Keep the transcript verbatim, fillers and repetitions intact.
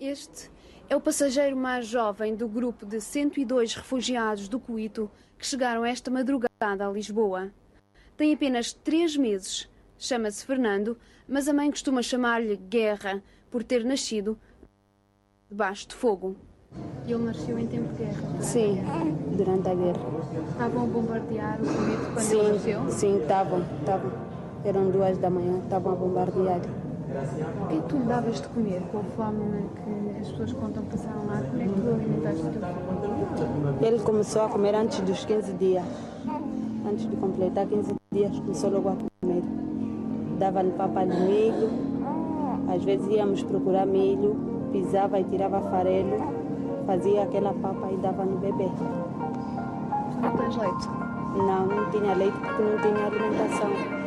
Este é o passageiro mais jovem do grupo de cento e dois refugiados do Cuito que chegaram esta madrugada a Lisboa. Tem apenas três meses. Chama-se Fernando, mas a mãe costuma chamar-lhe Guerra por ter nascido debaixo de fogo. Ele nasceu em tempo de guerra? Sim, durante a guerra. Estavam a bombardear o Cuito quando sim, ele nasceu? Sim, estavam, estavam. Eram duas da manhã, estavam a bombardear. O que é que tu lhe davas de comer com a fome que as pessoas contam que passaram lá? Como é que tu alimentaste o teu filho? Ele começou a comer antes dos quinze dias. Antes de completar quinze dias, começou logo a comer. Dava-lhe papa de milho, às vezes íamos procurar milho, pisava e tirava farelo, fazia aquela papa e dava no bebê. Tu não tens leite? Não, não tinha leite porque não tinha alimentação.